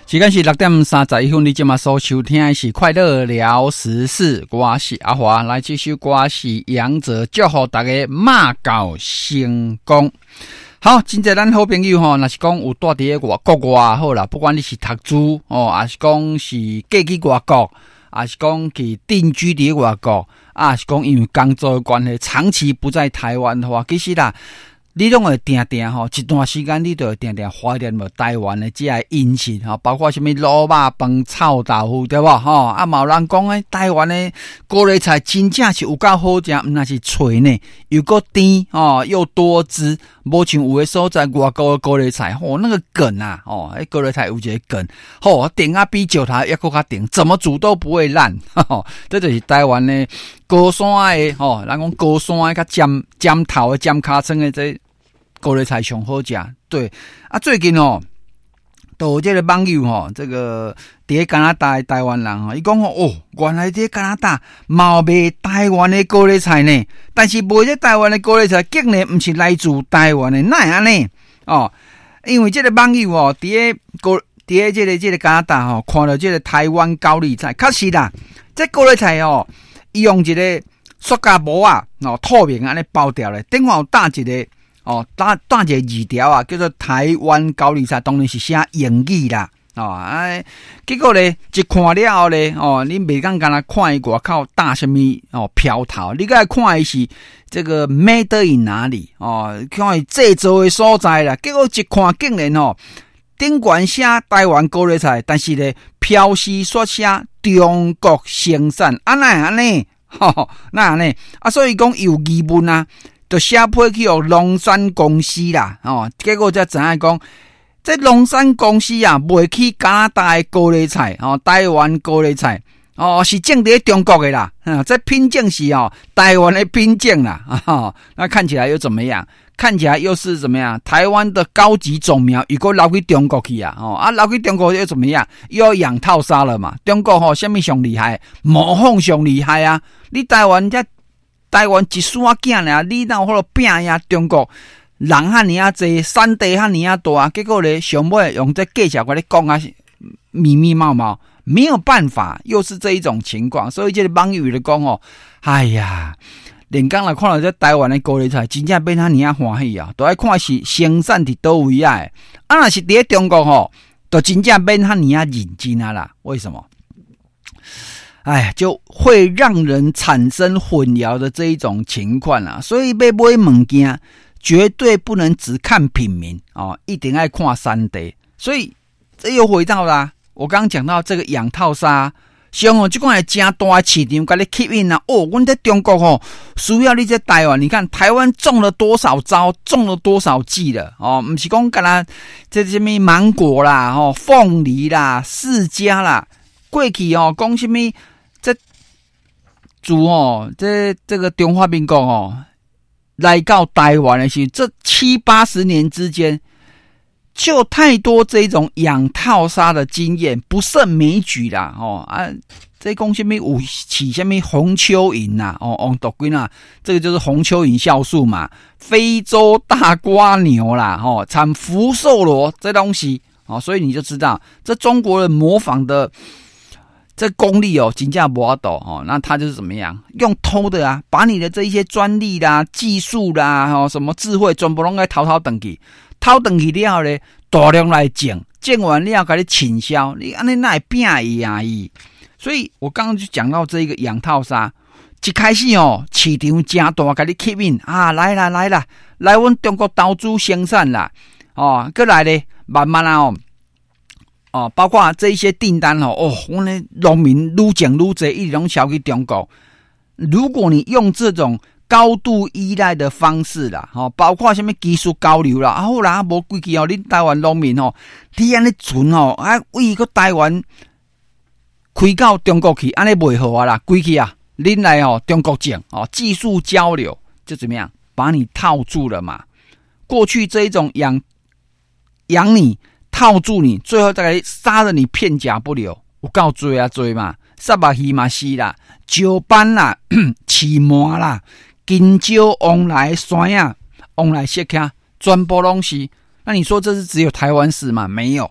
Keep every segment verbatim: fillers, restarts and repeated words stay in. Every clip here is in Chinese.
时间是六点三十一分，你今嘛所收听的是快乐聊时事，我是阿华，来这首歌是杨哲，祝福大家马到成功。好，真侪咱好朋友吼，若是讲有住伫个外国外好啦，不管你是读书哦，还是讲是嫁去外国，还是讲去定居伫外国，啊，是讲因为工作的关系，长期不在台湾的话，其实啦。你拢会定定吼，一段时间你就会定定怀念无台湾的这些饮食吼，包括什么卤肉饭、臭豆腐，对吧？吼，啊，嘛有人讲诶，台湾的高丽菜真正是有够好食，毋那是脆呢，又够甜哦，又多汁，无像有的所在外国的高丽菜，吼、哦，那个梗啊，哦，诶，高丽菜有一个梗，吼、哦，顶啊比石头还更加顶，怎么煮都不会烂，吼，这就是台湾的高山的吼，人讲高山的甲尖尖头的尖尻川的这。高丽菜上好食，对啊！最近哦，都有这个网友吼，这个伫加拿大的台湾人吼，伊讲哦，原来伫加拿大嘛卖台湾的高丽菜呢，但是卖这台湾的高丽菜，竟然毋是来自台湾的，哪会安尼哦？因为这个网友哦，伫个高伫个这个这个加拿大吼，看到这个台湾高丽菜，确实啦，这高丽菜哦，伊用一个塑胶膜啊，哦，透明安尼包掉咧，顶方有搭一个。哦，打打一个字条啊，叫做台湾高丽菜，当然是写英语啦。哦，哎，结果咧，一看了后咧，哦，你袂讲干那看伊外口打什么哦飘头，你该看伊是这个 made in 哪里哦，看伊制作的所在啦。结果一看竟然哦，顶管写台湾高丽菜，但是咧标示说写中国生产，安那安尼，吼，那安尼啊，所以讲有疑问啊。就写批去哦，龙山公司啦，哦，结果才知影讲，这龙山公司啊，卖去加拿大的高丽菜，哦，台湾高丽菜，哦，是种伫中国的啦，啊，这品种是哦，台湾的品种啦，啊，那看起来又怎么样？看起来又是怎么样？台湾的高级种苗，如果留去中国去啊，哦，啊，留去中国又怎么样？又要养套杀了嘛？中国吼、哦，什么上厉害？模仿上厉害啊！你台湾这。台湾一丝仔囝俩，你哪有好拼呀？中国人遐尔啊济，山地遐尔啊大，结果咧上尾用这计较跟你讲啊，密密麻麻，没有办法，又是这一种情况，所以这个网友就讲哦，哎呀，连刚来看到这台湾的高丽菜，真正变遐尔啊欢喜啊，都爱看是生产伫倒位啊，啊若是伫中国吼，都真正变遐尔啊认真啊啦，为什么？哎，就会让人产生混淆的这一种情况啊，所以要买物件绝对不能只看品名哦，一定要看产地。所以这又回到啦，我刚刚讲到这个养套杀，像哦，这款系真大市场，甲你吸引啊。哦，阮在中国哦，需要你在台湾，你看台湾种了多少招，种了多少季了哦，不是讲干啦，这什么芒果啦，哦，凤梨啦，释迦啦，过去哦，讲什么？这主哦，这这个中华民国哦，来到台湾的时，这七八十年之间，就太多这种养套杀的经验，不胜枚举啦哦啊！这讲什么有起什么红蚯蚓呐、啊？哦哦，读几呐？这个就是红蚯蚓酵素嘛，非洲大瓜牛啦，哦，产福寿螺这东西哦，所以你就知道这中国人模仿的。这功力哦，真正无法度哦，那他就是怎么样用偷的啊，把你的这一些专利啦、技术啦、哦什么智慧，全部拢来偷偷回去，偷回去了咧，大量来种，种完了给你倾销，你安尼哪会变伊啊伊？所以我刚刚就讲到这一个养套杀，一开始哦，市场真大，给你吸引啊，来啦来啦，来阮中国投资生产啦，哦，过来咧，慢慢啊哦。哦，包括这一些订单哦，哦，我们农民愈种愈多，一直拢销去中国。如果你用这种高度依赖的方式啦，哦，包括什么技术交流啦，啊，好啦，无规矩哦，恁台湾农民哦，你安尼存哦，啊，为个台湾开到中国去，安尼袂好啊啦，规矩啊，恁来哦，中国种哦，技术交流就怎么样，把你套住了嘛。过去这一种养养你。套住你，最后再来杀了你片甲不留，有够追啊追嘛，杀把鱼嘛死啦，石斑啦，刺毛啦，金蕉、往来山啊，往来石卡，全部拢是。那你说这是只有台湾市吗？没有，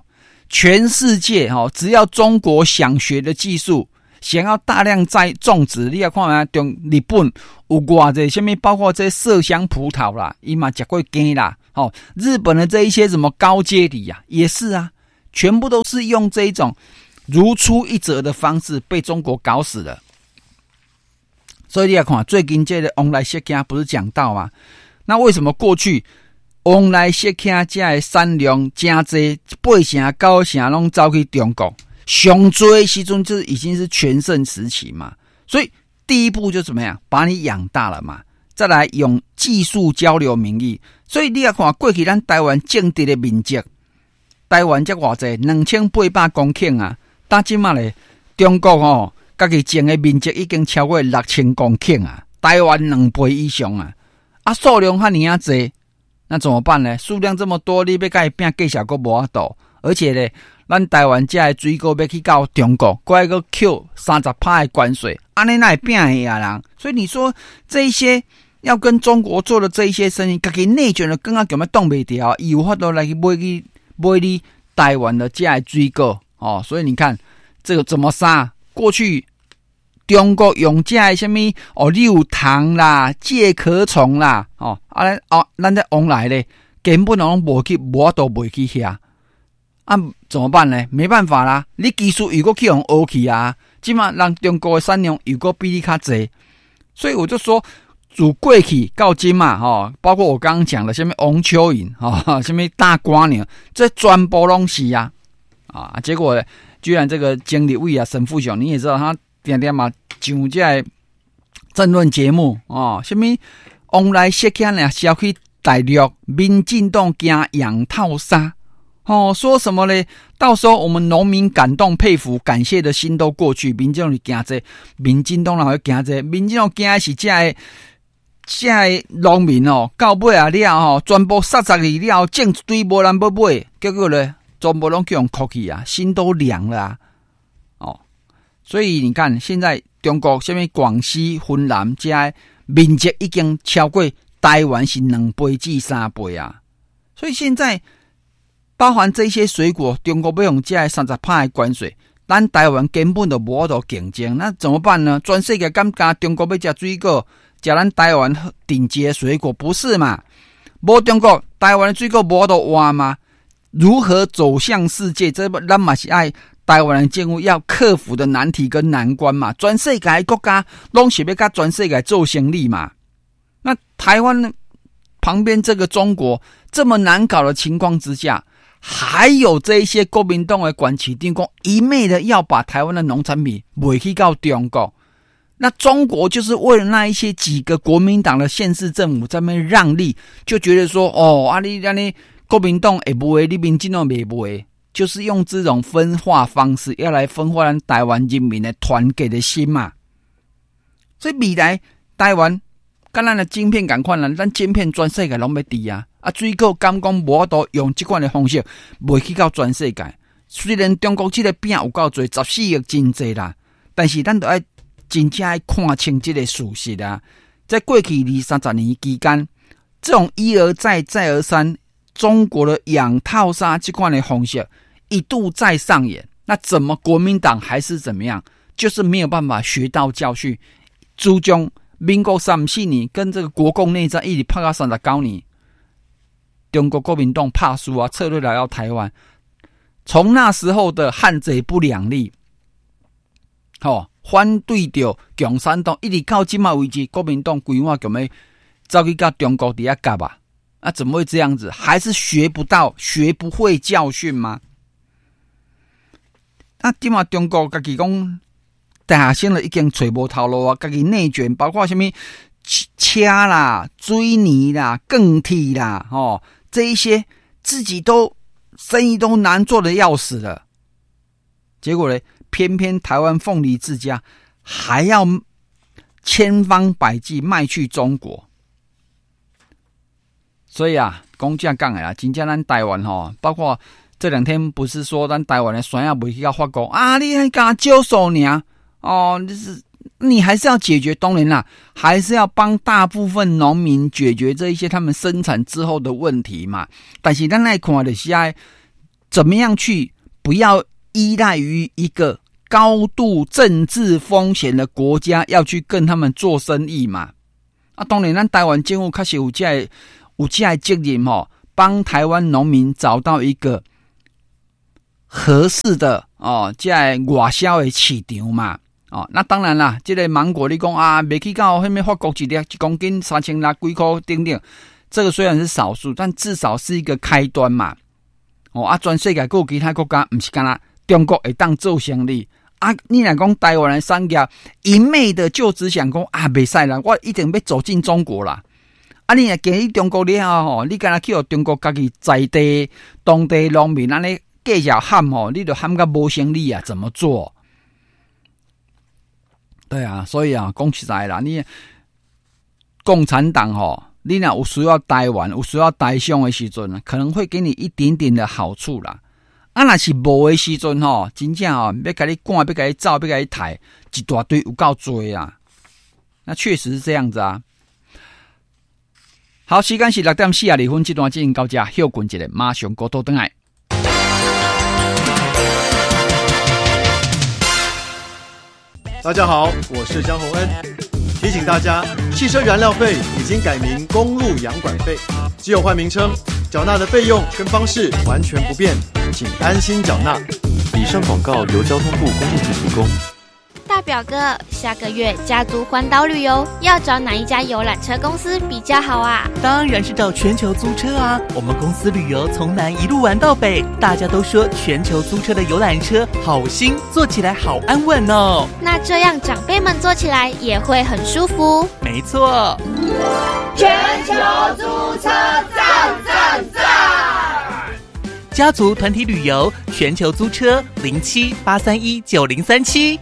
全世界哦，只要中国想学的技术，想要大量再种植，你要看下中日本有偌济什么，包括这麝香葡萄啦，伊嘛吃过羹啦，哦，日本的这一些什么高阶梨啊，也是啊，全部都是用这一种如出一辙的方式被中国搞死了。所以你要看最近这个往来雪茄不是讲到吗？那为什么过去往来雪茄这的产量真多，八成九成拢走去中国？上最的时阵就是已经是全盛时期嘛，所以第一步就怎么样，把你养大了嘛，再来用技术交流名义。所以你要看过去咱台湾种植的面积，台湾才偌济两千八百公顷啊，但今嘛咧中国哦。家己种的面积已经超过六千公顷啊，台湾两倍以上啊，啊数量遐尼啊济，那怎么办呢？数量这么多，你要甲伊拼计小个无法度，而且咧，咱台湾这的水果要去到中国，还要扣三十趴的关税，安尼哪会拼的啊人？所以你说这一些要跟中国做的这一些生意，家己内卷的更加根本挡袂掉，伊有法度来去买去买你台湾的这的水果哦，所以你看这个怎么杀？过去中国用这的什么哦六糖啦、介壳虫啦，哦啊咱哦咱在往来咧，根本拢无去，无都袂去遐。啊，怎么办呢？没办法啦，你技术如果去用学去啊，即嘛让中国的产量如果比你较济，所以我就说，自过去到今嘛，哈、哦，包括我刚刚讲的什么王蚯蚓哈，什么大瓜牛，这全部拢是啊啊，结果呢居然这个经理委啊，沈富雄，你也知道他点点嘛，上这政论节目哦，什么往来雪茄呢，销去大陆，民进党惊养套杀哦，说什么呢？到时候我们农民感动、佩服、感谢的心都过去，民进党就惊这，民进党人会惊这，民进党惊的是这的这的农民哦，到尾啊了哦，全部杀杀去了，种一堆无人要买，结果呢？全部都叫人哭去啊，心都凉了啊！哦，所以你看，现在中国什么广西、云南这面积已经超过台湾是两倍至三倍啊！所以现在包含这些水果，中国要用这三十趴的关税，咱台湾根本就无法度竞争，那怎么办呢？全世界感觉中国要吃水果，吃咱台湾顶级的水果，不是嘛？无中国，台湾的水果无法度换嘛？如何走向世界？这咱嘛是爱台湾人政府要克服的难题跟难关嘛。全世界国家拢是要跟全世界做生意嘛。那台湾旁边这个中国这么难搞的情况之下，还有这一些国民党的管市长讲一昧的要把台湾的农产品卖去到中国。那中国就是为了那一些几个国民党的县市政府在那边让利，就觉得说哦，啊你啊你。国民党会不会，你民进党袂不会，就是用这种分化方式，要来分化咱台湾人民的团结的心嘛。所以未来台湾跟咱的晶片同款啦，咱晶片全世界拢要滴啊！啊，水果敢讲无法度用这款的方式卖去到全世界。虽然中国这个饼有够多，十四亿真多啦，但是咱都要真正要看清这个事实啊！在过去二三十年期间，这种一而再、再而三。中国的养套杀这款的方式一度再上演，那怎么国民党还是怎么样？就是没有办法学到教训。朱中民国三十四年跟这个国共内战一直拍到三十九年，中国国民党怕输啊，撤退来到台湾。从那时候的汉贼不两立，哦，反对着共产党，一直到今嘛为止，国民党规划咁样走去到中国底下夹吧。那、啊、怎么会这样子？还是学不到、学不会教训吗？那今嘛中国自己讲，大下先了已经找无头路啊！自己内卷，包括什么车啦、水泥啦、钢铁啦，哦，这一些自己都生意都难做的要死了。结果呢，偏偏台湾凤梨自家还要千方百计卖去中国。所以啊，讲这样讲的啦，真正咱台湾吼，包括这两天不是说咱台湾的酸亚袂去到法国啊，你还敢接受你啊？哦，就是你还是要解决，当然啦，还是要帮大部分农民解决这一些他们生产之后的问题嘛。但是咱来看的是怎么样去不要依赖于一个高度政治风险的国家要去跟他们做生意嘛。啊，当然咱台湾政府确实有这个有这个责任吼，帮台湾农民找到一个合适的哦，这个外销的市场嘛。哦，那当然啦，这个芒果你讲啊，没去到后面法国一粒一公斤三千六几块等等，这个虽然是少数，但至少是一个开端嘛。哦啊，全世界各其他国家不是干啦，中国会当做生意啊。你来讲台湾的商业一昧的就只想讲啊，袂使啦，我一定要走进中国啦。啊，你若行去中国了吼，你干那去互中国家己在地当地农民安尼计较喊吼，你就喊个无生理啊，怎么做？对啊，所以啊，讲实在啦，你共产党吼，你若有需要台湾、有需要台商的时阵，可能会给你一点点的好处啦。啊，若是无的时阵吼，真正吼要甲你赶、要甲你走、要甲你抬，一大堆有够多啊。那确实是这样子啊。好，时间是六点四十二分，这段进行到这，休困一下，马上过倒转来。 大家好，我是江宏恩。提醒大家，汽车燃料费已经改名公路养管费，只有换名称，缴纳的费用跟方式完全不变，请安心缴纳。 以上广告由交通部公路局提供。 大表哥，下个月家族环岛旅游要找哪一家游览车公司比较好啊？ 当然是找全球租车啊！我们公司旅游从南一路玩到北，大家都说全球租车的游览车好新，坐起来好安稳哦。 那这样长辈们坐起来也会很舒服。 没错， 全球租车赞赞赞！ 家族团体旅游，全球租车零七八三一九零三七。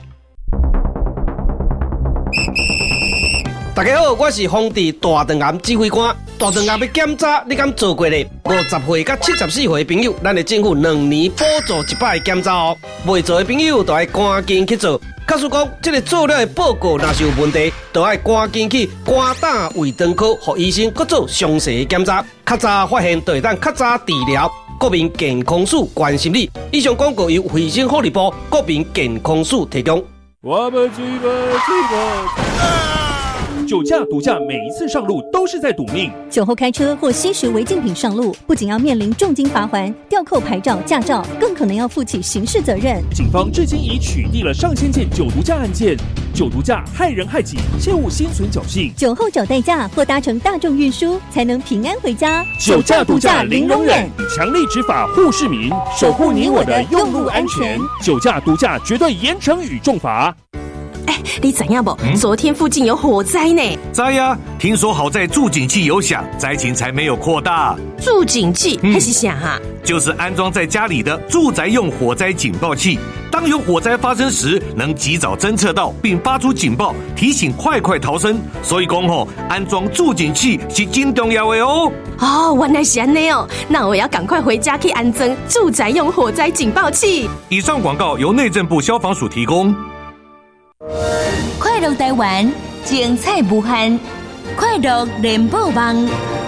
大家好，我是丰地大肠癌指挥官。大肠癌要检查，你敢做过咧？五十岁到七十四岁的朋友，咱的政府两年补助一摆检查哦。未做的朋友，就要赶紧去做。假使讲这个做了的报告若是有问题，就要赶紧去肝胆胃肠科，让医生去做详细的检查。较早发现，就会当较早治疗。国民健康署关心你。以上广告由卫生福利部国民健康署提供。 我们追吧追吧。酒驾、毒驾，每一次上路都是在赌命。 酒后开车或吸食违禁品上路，不仅要面临重金罚锾、吊扣牌照、驾照，更可能要负起刑事责任。 警方至今已取缔了上千件酒毒驾案件。酒毒驾害人害己，切勿心存侥幸。 酒后找代驾或搭乘大众运输，才能平安回家。 酒驾、毒驾零容忍，强力执法护市民，守护你我的用路安全。酒驾、毒驾绝对严惩与重罚。 哎，你知影不？嗯、昨天附近有火灾呢。 知呀，听说好在助警器有响，灾情才没有扩大。 助警器还是啥啊？ 就是安装在家里的住宅用火灾警报器，当有火灾发生时，能及早侦测到并发出警报，提醒快快逃生。所以讲吼，安装助警器是真重要的哦。 哦，原来是安内哦，那我要赶快回家去安装住宅用火灾警报器。 以上广告由内政部消防署提供。 快乐台湾，精彩无限，快乐联播网。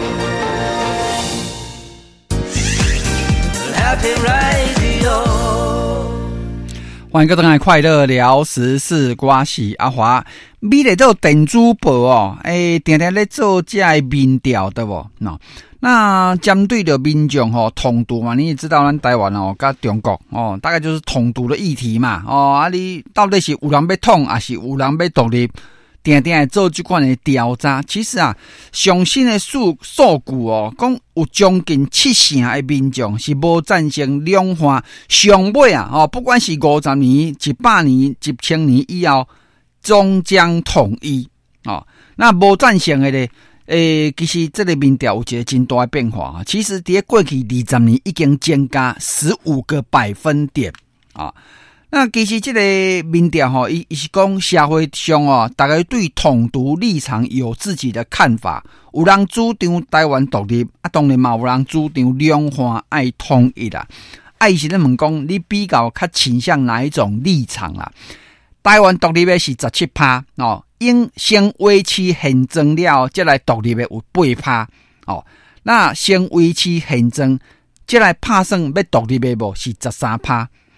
欢迎各位来快乐聊时事，我是阿华。美丽做电子报哦，诶，定定咧做这个民调对不？喏，那针对着民众吼统独嘛，你也知道咱台湾哦，跟中国哦，大概就是统独的议题嘛。哦，啊，你到底是有人要统，还是有人要独立？定定做这款的调查，其实啊，上新的数数据哦，讲有将近七成的民众是无赞成两岸上尾啊，哦，不管是五十年、一百年、一千年以后，终将统一哦。那无赞成的咧，诶，其实这个民调有一个真大的变化。其实伫过去二十年已经增加十五个百分点啊。那其实这个民调吼，伊伊是讲社会上哦，大家对统独立场有自己的看法。有人主张台湾独立，啊，当然嘛有人主张两岸爱统一啦。啊，伊是咧问讲，你比较较倾向哪一种立场啦？台湾独立的是十七趴哦，应先维持现状了，再来独立的有八趴哦。那先维持现状，再来拍算要独立的无是十三趴。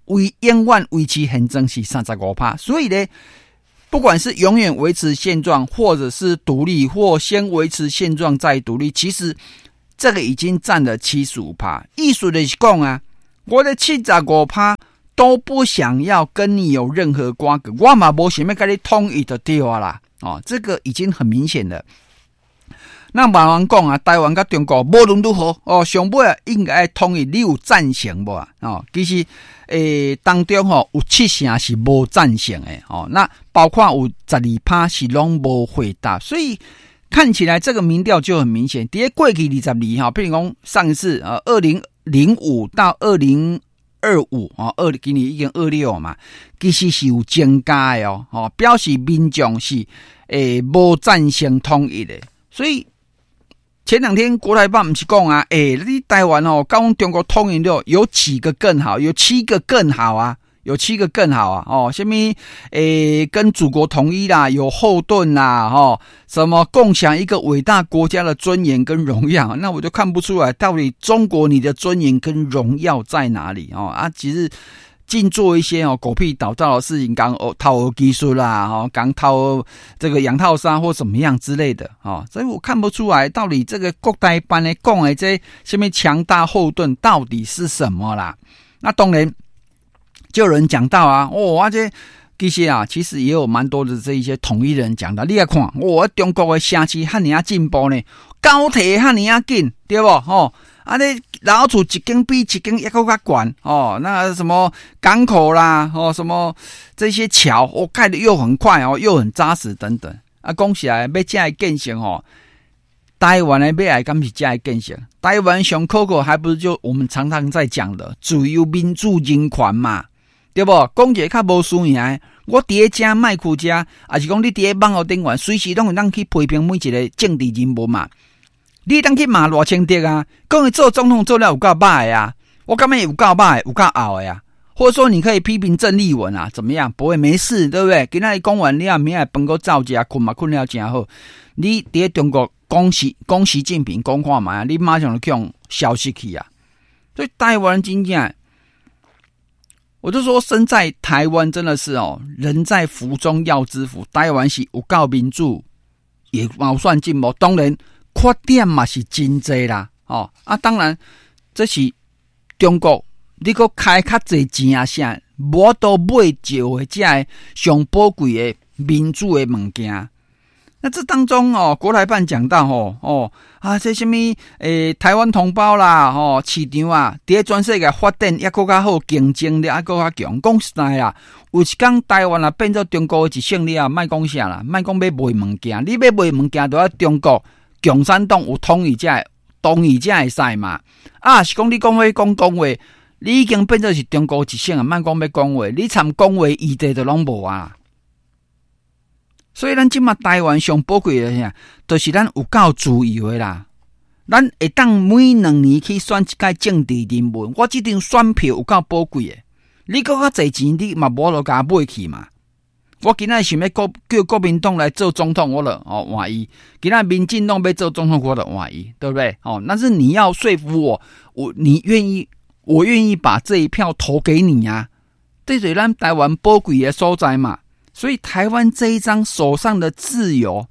维永远维持现状是 百分之三十五， 所以呢，不管是永远维持现状，或者是独立，或先维持现状再独立，其实这个已经占了 百分之七十五。 意思就是讲啊，我的 百分之七十五 都不想要跟你有任何瓜葛，我嘛没想要跟你统一就对了啦。哦，这个已经很明显了。那慢慢讲啊，台湾跟中国无论如何哦，上尾啊应该统一，你有赞成无啊？哦，其实诶当中吼、哦、有七成是无赞成的哦，那包括有十二趴是拢无回答，所以看起来这个民调就很明显。第一过去二十二哈，譬如讲上一次呃二零零五到二零二五哦，二今年已经二六嘛，其实是有增加的哦，哦表示民众是诶无赞成统一的，所以。前两天国台办不是讲啊，诶、欸，你台湾哦，跟中国统一了，有几个更好？有七个更好啊，有七个更好啊，哦，什么诶、欸，跟祖国统一啦，有后盾啦，哦，什么共享一个伟大国家的尊严跟荣耀，那我就看不出来，到底中国你的尊严跟荣耀在哪里哦？啊，其实。尽做一些哦狗屁倒灶的事情，刚哦套额技术啦，哦刚套这个养套杀或怎么样之类的哦，所以我看不出来到底这个国台办的讲的这什么强大后盾到底是什么啦？那当然就有人讲到啊，哦，啊这这些啊，其实也有蛮多的这一些统一人讲的，你来看，哦，中国的城市汉尼亚进步呢，高铁汉尼亚紧，对不？哦。啊！你老厝一间比一间也更加管哦，那什么港口啦，哦，什么这些桥，哦，盖的又很快哦，又很扎实等等。啊，讲起来要这样建成哦，台湾的要来敢是这样建成？台湾上可可还不是就我们常常在讲的自由民主人权嘛，对不？讲一个较无输赢，我伫咧遮卖苦遮，还是讲你伫咧网络顶端，随时拢会当去批评每一个政治人物嘛。你当去骂偌清德啊？讲你做总统做了有够歹啊！我感觉有够歹，有够拗的呀。或者说你可以批评郑丽文啊，怎么样？不会没事，对不对？今仔日讲完了，明仔饭个照食，困嘛困了真好。你伫中国讲习讲习近平讲看嘛，你马上就用消息去啊！所以台湾真正，我就说身在台湾真的是哦，人在福中要知福。台湾是有够民主，也冇算进步，当然。缺点嘛是真多啦，哦啊，当然这是中国，你搁开较侪钱啊啥，无都买就的这上宝贵的民主的物件。那这当中哦，国台办讲到哦哦啊，这什么诶，台湾同胞啦，哦市场啊，伫全世界发展也更加好，竞争力也更加强。讲实在啦，有一天台湾啊变做中国的一省了，莫讲啥啦，莫讲要卖物件，你要卖物件都要中国。共产党有统一才统一才会使嘛？啊，是讲你讲话讲讲话，你已经变做是中国一省啊！莫讲要讲话，你参讲话余地都拢无啊！所以咱即马台湾上宝贵的啥，就是咱有够自由的啦。咱会当每两年去选一届政治人物，我这张选票有够宝贵的。你搁较侪钱，你嘛无落甲买去嘛？我今仔想要国叫国民党来做总统，我了哦欢喜；今仔民进党要做总统，我了欢喜，对不对？哦，但是你要说服我，我你愿意，我愿意把这一票投给你啊！这是咱台湾宝贵的所在嘛。所以台湾这一张手上的自由，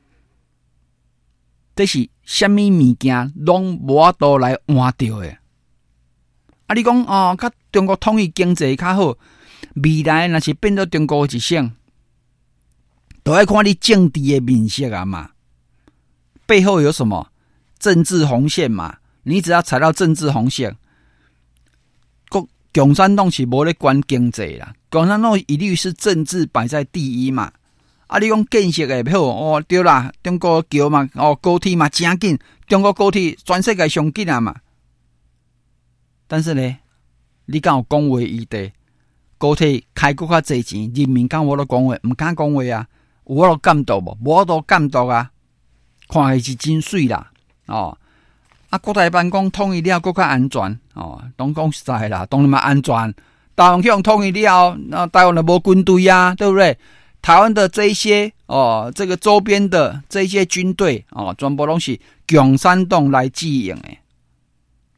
这是什么物件拢无法度来换掉的。啊，你讲哦，甲中国统一经济较好，未来若是变做中国一省。都要看你政治的面色啊嘛，背后有什么政治红线嘛？你只要踩到政治红线，共共产党是无咧管经济啦，共产党一律是政治摆在第一嘛。啊，你讲建设的好哦，对啦，中国桥嘛，哦高铁嘛真紧，中国高铁全世界上紧啊嘛。但是呢，你敢有讲话余地？高铁开搁较侪钱，人民敢无咧讲话？唔敢讲话啊！有我都感动无？无我都感动啊！看起是真水啦，哦！啊，国台办讲统一了，更较安全哦。当讲实在啦，当然嘛安全。台湾去用统一了，那台湾就无军队啊，对不对？台湾的这一些哦，这个周边的这一些军队哦，全部拢是共产党来经营的。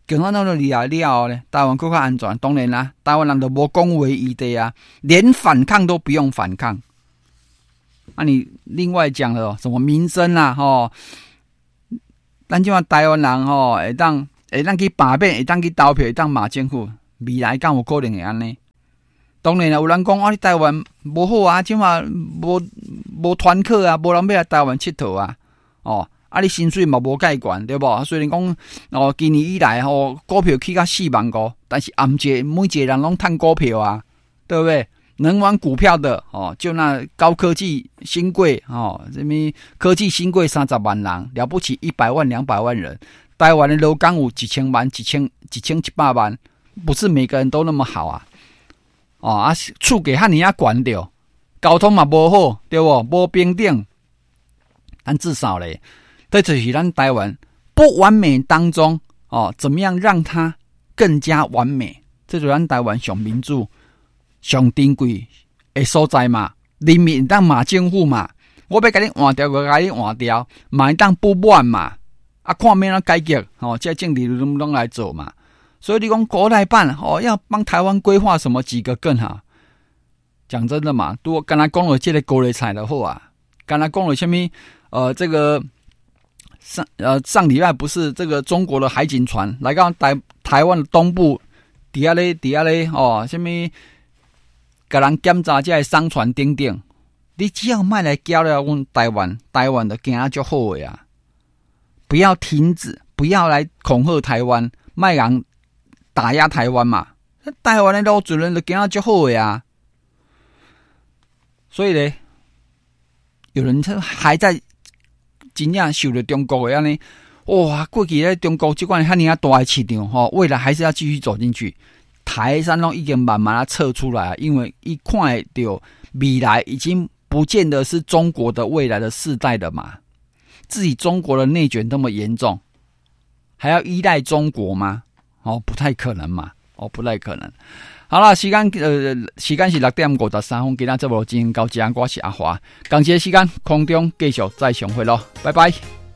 更安那厉害了呢？台湾更加安全，当然啦，台湾人都无讲为余地啊，连反抗都不用反抗。啊，你另外讲了什么民生啦，吼，咱即马台湾人吼，会当会当去罢免，会当去投票，会当骂政府，未来敢有可能会安尼？当然啦，有人讲啊，你台湾无好啊，即马无无团客啊，无人要来台湾佚佗啊，哦。啊！你薪水嘛无介悬，对无？虽然讲哦，今年以来吼、哦，股票起到四万五，但是暗节每一个人拢赚股票啊，对不对？能玩股票的哦，就那高科技新贵哦，什么科技新贵三十万人，了不起一百万两百万人。台湾的劳工有一千万、一千一千七百万，不是每个人都那么好啊。哦啊，厝价遐尼啊悬着，交通嘛无好，对不？无平等，但至少咧。这就是咱台湾不完美当中哦，怎么样让它更加完美？这就是咱台湾上民主、上珍贵的所在嘛。人民当骂政府嘛，我要甲你换掉，我甲你换掉，嘛当不满嘛。啊，看免怎改革哦，这政治拢拢来做嘛。所以你讲国台办哦，要帮台湾规划什么几个更好？讲真的嘛，如果刚才讲了这个高丽菜的好啊，刚才讲了什么？呃，这个。上呃上礼拜不是这个中国的海警船来到台台湾的东部，底下咧底下咧哦，什么给人检查这些商船等等，你只要卖来交了阮台湾，台湾的行就好的啊！不要停止，不要来恐吓台湾，卖人打压台湾嘛，台湾的老主人就行就好的啊！所以咧，有人还在。真正受到中国的安尼，哇！过去咧中国这款遐尼啊大的市场吼，未来还是要继续走进去。台山拢已经慢慢啊撤出来，因为一看到未来已经不见得是中国的未来的世代的嘛。自己中国的内卷那么严重，还要依赖中国吗？哦，不太可能嘛，哦，不太可能。好啦，时间呃，时间是六点五十三分，今仔节目进行到这，我是阿华，感谢时间空中继续再相会咯，拜拜。